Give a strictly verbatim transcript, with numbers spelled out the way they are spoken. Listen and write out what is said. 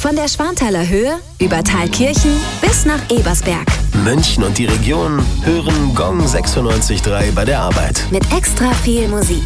Von der Schwanthaler Höhe über Thalkirchen bis nach Ebersberg. München und die Region hören Gong sechsundneunzig Komma drei bei der Arbeit. Mit extra viel Musik.